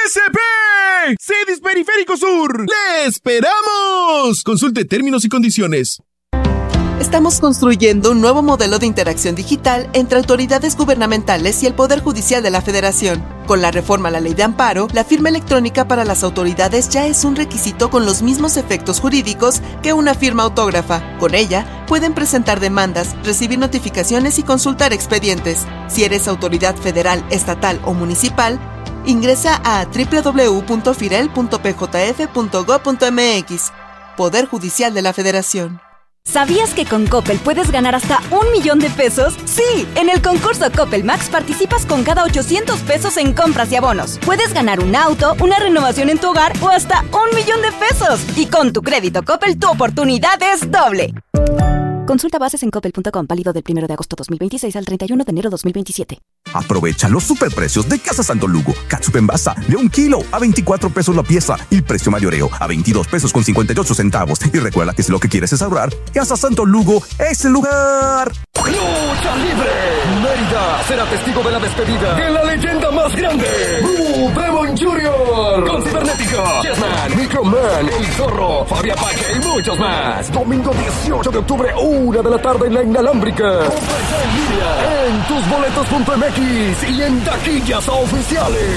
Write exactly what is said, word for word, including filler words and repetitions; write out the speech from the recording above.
S P! ¡Cedis Periférico Sur! ¡Le esperamos! Consulte términos y condiciones. Estamos construyendo un nuevo modelo de interacción digital entre autoridades gubernamentales y el Poder Judicial de la Federación. Con la reforma a la Ley de Amparo, la firma electrónica para las autoridades ya es un requisito con los mismos efectos jurídicos que una firma autógrafa. Con ella, pueden presentar demandas, recibir notificaciones y consultar expedientes. Si eres autoridad federal, estatal o municipal, ingresa a doble u doble u doble u punto firel punto p j f punto gob punto m x. Poder Judicial de la Federación. ¿Sabías que con Coppel puedes ganar hasta un millón de pesos? ¡Sí! En el concurso Coppel Max participas con cada ochocientos pesos en compras y abonos. Puedes ganar un auto, una renovación en tu hogar o hasta un millón de pesos. Y con tu crédito Coppel, tu oportunidad es doble. Consulta bases en coppel punto com, válido del primero de agosto dos mil veintiséis al treinta y uno de enero dos mil veintisiete. Aprovecha los superprecios de Casa Santo Lugo. Catsup en basa de un kilo a veinticuatro pesos la pieza y el precio mayoreo a veintidós pesos con cincuenta y ocho centavos. Y recuerda que si lo que quieres es ahorrar, Casa Santo Lugo es el lugar. ¡Lucha libre! Mérida será testigo de la despedida de la leyenda más grande, Blue Demon junior Con Cibernética, Chessman, Microman, El Zorro, Fabi Apache y muchos más. Domingo dieciocho de octubre, una de la tarde en la Inalámbrica. Compra ya en línea en tus boletos punto m x y en taquillas oficiales.